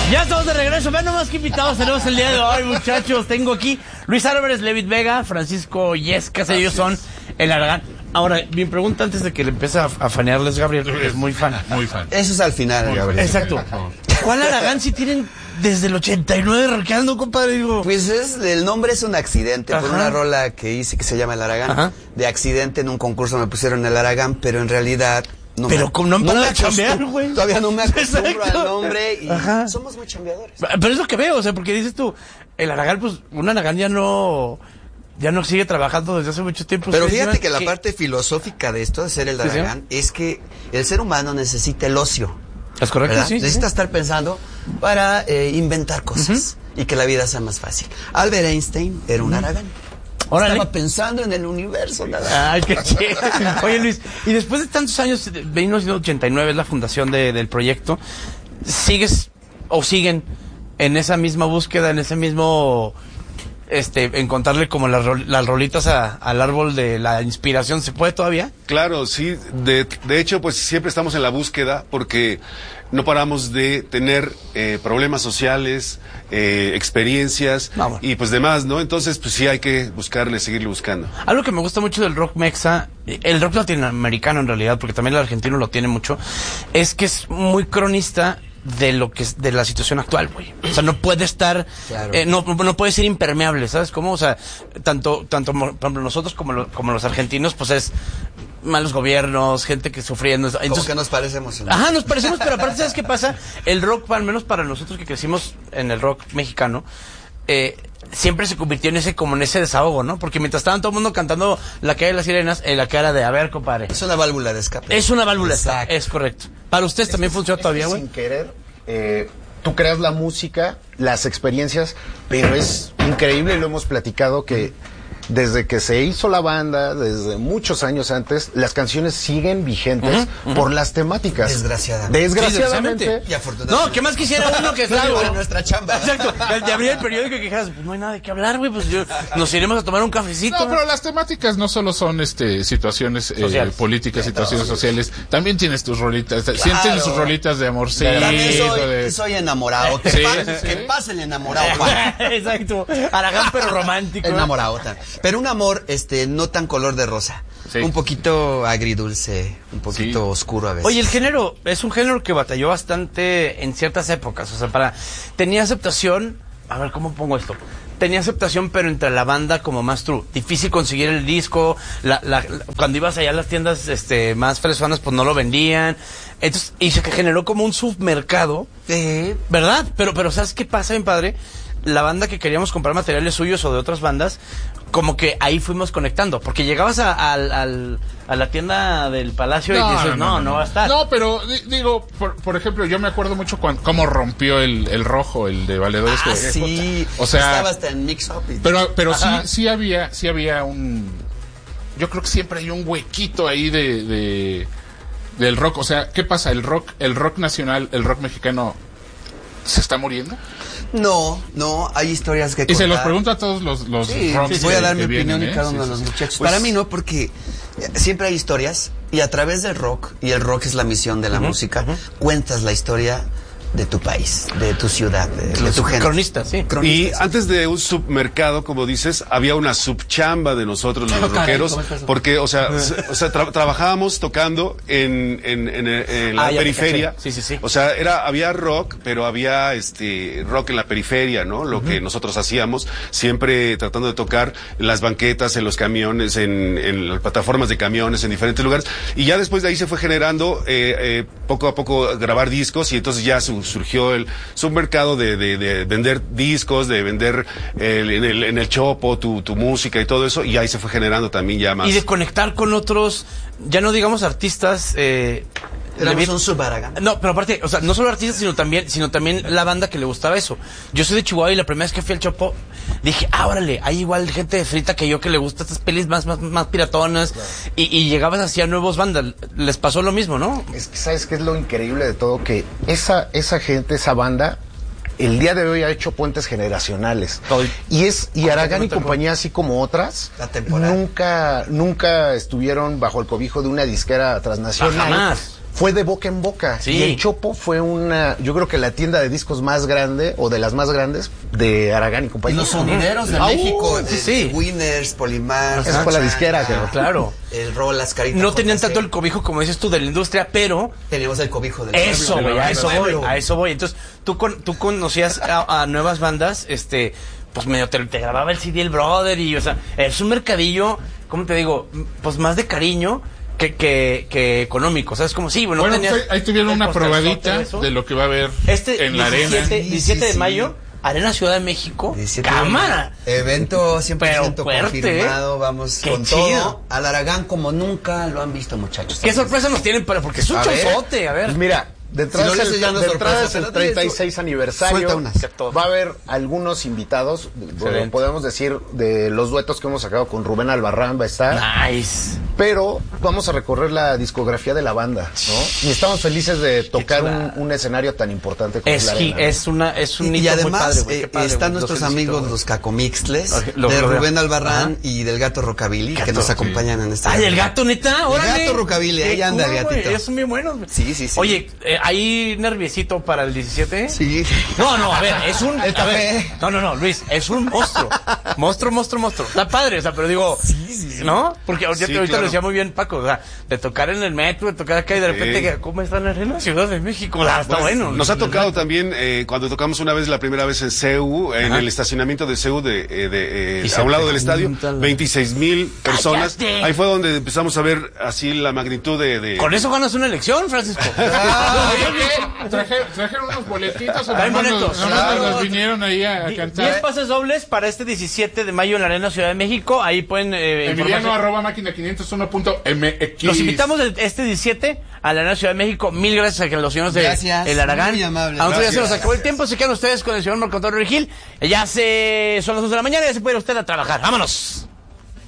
Ya estamos de regreso. Vean nomás qué invitados tenemos el día de hoy, muchachos. Tengo aquí Luis Álvarez, Levit Vega, Francisco Yescas. Ellos son el Aragán. Ahora, mi pregunta antes de que le empiece a fanearles, Gabriel, porque es muy fan. Muy fan. Eso es al final, Gabriel. Exacto. ¿Cuál Aragán si tienen desde el 89 rockeando, compadre? Digo. Pues el nombre es un accidente. Por una rola que hice que se llama El Aragán. Ajá. De accidente en un concurso me pusieron El Aragán, pero en realidad no han parado de chambear, güey. Todavía no me acostumbro Exacto. al nombre y Ajá. somos muy chambeadores. Pero es lo que veo, o sea, porque dices tú, el Aragán, pues, un Aragán ya no sigue trabajando desde hace mucho tiempo. Pero Sí, fíjate que la parte filosófica de esto de ser el Sí, sí. Aragán es que el ser humano necesita el ocio. ¿Es correcto? ¿Verdad? Sí. Necesita estar pensando para inventar cosas y que la vida sea más fácil. Albert Einstein era un Aragán. Órale. Estaba pensando en el universo, nada. Ay, qué chido. Oye, Luis, y después de tantos años, 1989 es la fundación del proyecto, ¿sigues o siguen en esa misma búsqueda, en ese mismo, encontrarle como las rolitas al árbol de la inspiración? ¿Se puede todavía? Claro, sí. De hecho, pues siempre estamos en la búsqueda porque no paramos de tener problemas sociales, experiencias y pues demás, ¿no? Entonces, pues sí hay que seguirle buscando. Algo que me gusta mucho del rock mexa, el rock latinoamericano en realidad, porque también el argentino lo tiene mucho, es que es muy cronista de lo que es de la situación actual, güey. O sea, no puede estar, claro. no puede ser impermeable, ¿sabes cómo? O sea, tanto por ejemplo nosotros como los argentinos, pues es malos gobiernos, gente que sufriendo. Entonces, Como que nos parecemos. ¿No? Ajá, nos parecemos, pero aparte, ¿sabes qué pasa? El rock, al menos para nosotros que crecimos en el rock mexicano, siempre se convirtió en ese desahogo, ¿no? Porque mientras estaban todo el mundo cantando La Calle de las Sirenas, la cara de, a ver, compadre. Es una válvula de escape. Es una válvula de escape, es correcto. ¿Para ustedes también funciona todavía, güey? Sin querer, tú creas la música, las experiencias, pero es increíble, lo hemos platicado, que desde que se hizo la banda, desde muchos años antes, las canciones siguen vigentes por las temáticas. Desgraciadamente. Y afortunadamente. No, ¿qué más quisiera uno que Claro, en nuestra chamba. Exacto. De abrir el periódico y que dijeras, pues no hay nada de qué hablar, güey, pues nos iremos a tomar un cafecito. No, pero las temáticas no solo son situaciones políticas, situaciones sociales. También tienes tus rolitas. Claro. Tienes tus rolitas de amorcito. También soy enamorado. Sí, Que pase el enamorado, Juan. Exacto. Aragán, pero romántico. Enamorado también. Pero un amor, no tan color de rosa. Sí. Un poquito agridulce, un poquito oscuro a veces. Oye, el género es un género que batalló bastante en ciertas épocas. O sea, tenía aceptación. A ver, ¿cómo pongo esto? Tenía aceptación, pero entre la banda como más true. Difícil conseguir el disco. Cuando ibas allá a las tiendas más fresonas, pues no lo vendían. Entonces, y se generó como un submercado. ¿Verdad? Pero ¿sabes qué pasa, mi padre? La banda que queríamos comprar materiales suyos o de otras bandas, como que ahí fuimos conectando, porque llegabas a la tienda del Palacio y dices, no va a estar. No, pero digo, por ejemplo, yo me acuerdo mucho cómo rompió el rojo, el de Valedores. Sí. O sea, estaba hasta en Mix Up. Pero sí había yo creo que siempre hay un huequito ahí del rock. O sea, ¿qué pasa? El rock nacional, el rock mexicano, ¿se está muriendo? No, hay historias que contar. Y se los pregunto a todos los rocks voy a dar mi que opinión vienen, en cada uno de los muchachos. Pues, para mí no, porque siempre hay historias y a través del rock, y el rock es la misión de la música, cuentas la historia de tu país, de tu ciudad, de tu gente. Cronistas, sí. Y antes de un submercado, como dices, había una subchamba de nosotros los rockeros, porque, o sea, trabajábamos tocando en la periferia. Sí. O sea, había rock, pero había rock en la periferia, ¿no? Lo que nosotros hacíamos, siempre tratando de tocar en las banquetas, en los camiones, en las plataformas de camiones, en diferentes lugares. Y ya después de ahí se fue generando poco a poco grabar discos, y entonces ya surgió el submercado de vender discos, de vender en el Chopo tu música y todo eso, y ahí se fue generando también ya más. Y de conectar con otros, ya no digamos artistas. Éramos un subaragán. No, pero aparte, o sea, no solo artistas, sino también la banda que le gustaba eso. Yo soy de Chihuahua y la primera vez que fui al Chopo, dije, órale, hay igual gente de frita que yo que le gusta estas pelis más piratonas, claro. y llegabas hacia nuevos bandas. Les pasó lo mismo, ¿no? Es que, ¿sabes qué es lo increíble de todo? Que esa gente, esa banda, el día de hoy ha hecho puentes generacionales. Y Aragán y compañía, así como otras, nunca estuvieron bajo el cobijo de una disquera transnacional. Jamás. fue de boca en boca. Sí. Y el Chopo fue yo creo que la tienda de discos más grande, o de las más grandes, de Aragán y Y compañía. los sonideros de Ah, México, sí. Winners, Polimar, Esa fue la disquera, claro. el Rolas, Carita. No tenían JC. tanto el cobijo, como dices tú, de la industria, pero Teníamos el cobijo del eso, pueblo. güey, Pueblo. a eso voy. Entonces, tú conocías a nuevas bandas, pues medio te grababa el CD el brother, y, o sea, es un mercadillo, ¿cómo te digo? Pues más de cariño que económico, ¿sabes? Como sí, bueno, Bueno, tenías ahí tuvieron el una posterzote probadita de eso. de lo que va a haber en la arena. 17 de Sí. mayo, Arena Ciudad de México, 17 cámara. Evento 100% Pero fuerte, confirmado, vamos Qué con chido. todo. Al Aragán como nunca lo han visto, muchachos. ¿Qué sorpresa nos tienen? Porque es un A ver. chozote, a ver. Pues mira, de entrada Si no le es haces ya no de entrada sorpresa, es el pero di 36 aniversario. Suelta unas. Va a haber algunos invitados, Excelente. podemos decir, de los duetos que hemos sacado con Rubén Albarrán va a estar. Nice. Pero vamos a recorrer la discografía de la banda, ¿no? Y estamos felices de tocar un escenario tan importante como Es la arena. un Y hito muy además padre, güey, qué padre, están güey. nuestros Los felicito, amigos güey. los Cacomixles, Lo de veo. Rubén Albarrán Ajá. y del Gato Rockabilly, que Gato, nos sí. acompañan en este Ay, el evento. gato, neta, órale. Gato Rockabilly, ahí Qué anda el cool, güey, gatito. son bien buenos. Güey. Sí, sí, sí. Oye, ¿hay nerviosito para el 17? Sí. No, a ver, es un... El a ver, café. no, Luis, es un monstruo. Monstruo. Está padre, o sea, pero digo... ¿No? Porque ahorita, Sí, ahorita claro. lo decía muy bien Paco, o sea, de tocar en el metro, de tocar acá y de repente, Sí. que, ¿cómo están en la Ciudad de México? Ah, está Pues, bueno. Nos ha tocado también cuando tocamos una vez la primera vez en CEU, en Ajá. el estacionamiento de CEU, Y se a un lado te del estadio, juntan las- 26,000 personas. ¡Cállate! Ahí fue donde empezamos a ver así la magnitud de... Con eso ganas una elección, Francisco. Trajeron unos boletitos o Traen nomás boletos, nomás claro. nos vinieron ahí a 10 cantar. pases dobles para este 17 de mayo en la Arena Ciudad de México. Ahí pueden Emiliano informarse. @máquina501.mx. Los invitamos este 17 a la Arena Ciudad de México. Mil gracias a los señores de Gracias, El Aragán. muy amable. A nosotros ya se nos Gracias. acabó el tiempo. Se quedan ustedes con el señor Marco Antonio Regil. Son las 11 de la mañana y ya se puede ir usted a trabajar. ¡Vámonos!